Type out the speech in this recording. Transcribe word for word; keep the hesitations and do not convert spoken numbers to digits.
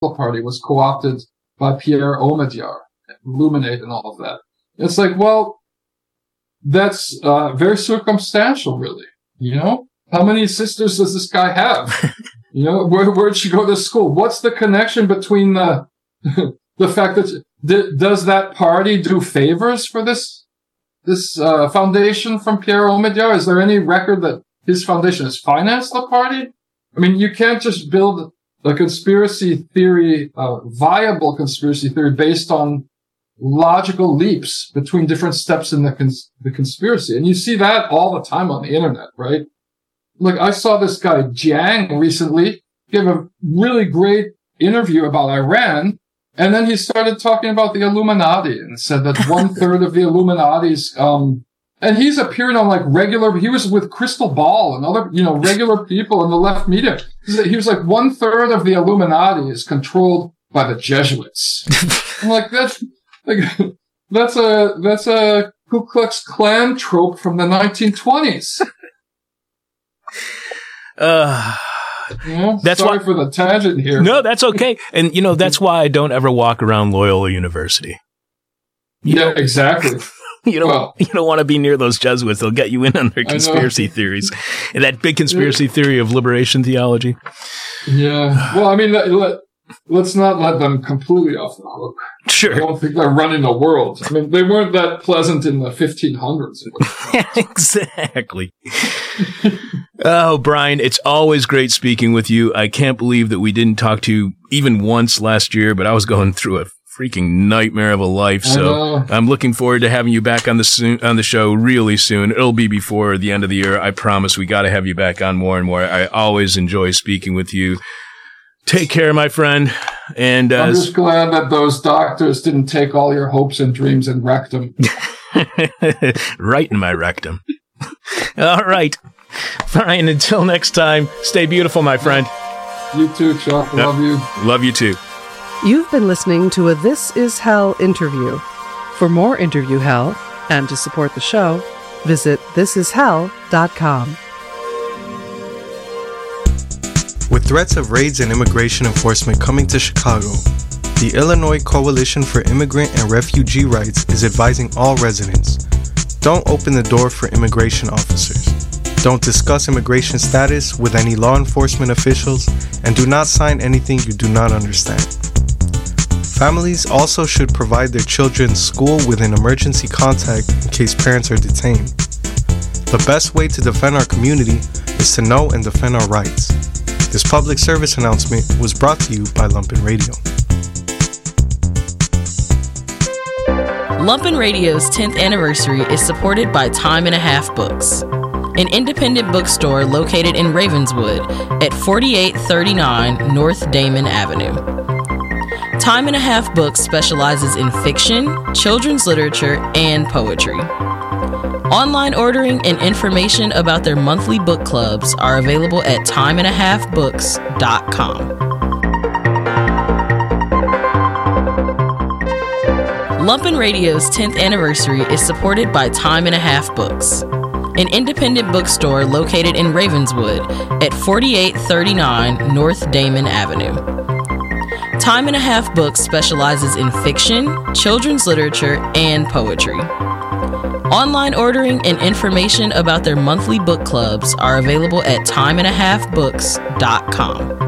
Party was co-opted by Pierre Omidyar, Illuminate and all of that. It's like, well, that's uh, very circumstantial, really. You know, how many sisters does this guy have? You know, where where'd she go to school? What's the connection between the the fact that th- does that party do favors for this this uh, foundation from Pierre Omidyar? Is there any record that his foundation has financed the party? I mean, you can't just build a conspiracy theory, uh, viable conspiracy theory based on logical leaps between different steps in the cons- the conspiracy. And you see that all the time on the internet, right? Like, I saw this guy, Jiang, recently give a really great interview about Iran. And then he started talking about the Illuminati and said that one third of the Illuminati's, um, and he's appearing on like regular, he was with Crystal Ball and other, you know, regular people in the left media. He was like one third of the Illuminati is controlled by the Jesuits. I'm like, that's, like, that's a, that's a Ku Klux Klan trope from the nineteen twenties. Uh, you know, that's sorry why, for the tangent here. No, that's okay. And, you know, that's why I don't ever walk around Loyola University. You yeah, exactly. You don't, well, you don't want to be near those Jesuits. They'll get you in on their conspiracy theories. And that big conspiracy yeah. theory of liberation theology. Yeah. Well, I mean, let, let, let's not let them completely off the hook. Sure. I don't think they're running the world. I mean, they weren't that pleasant in the fifteen hundreds. Exactly. Oh, Brian, it's always great speaking with you. I can't believe that we didn't talk to you even once last year, but I was going through a freaking nightmare of a life. So I'm looking forward to having you back on the soon, on the show really soon. It'll be before the end of the year. I promise. We got to have you back on more and more. I always enjoy speaking with you. Take care, my friend. And uh, I'm just glad that those doctors didn't take all your hopes and dreams and wrecked them. Right in my rectum. All right. Fine. Until next time, stay beautiful, my friend. You too, Chuck. Love you. Love you too. You've been listening to a This Is Hell interview. For more interview hell and to support the show, visit this is hell dot com. With threats of raids and immigration enforcement coming to Chicago, the Illinois Coalition for Immigrant and Refugee Rights is advising all residents: don't open the door for immigration officers. Don't discuss immigration status with any law enforcement officials, and do not sign anything you do not understand. Families also should provide their children's school with an emergency contact in case parents are detained. The best way to defend our community is to know and defend our rights. This public service announcement was brought to you by Lumpen Radio. Lumpen Radio's tenth anniversary is supported by Time and a Half Books, an independent bookstore located in Ravenswood at forty-eight thirty-nine North Damon Avenue. Time and a Half Books specializes in fiction, children's literature, and poetry. Online ordering and information about their monthly book clubs are available at time and a half books dot com. Lumpen Radio's tenth anniversary is supported by Time and a Half Books, an independent bookstore located in Ravenswood at forty-eight thirty-nine North Damon Avenue. Time and a Half Books specializes in fiction, children's literature, and poetry. Online ordering and information about their monthly book clubs are available at time and a half books dot com.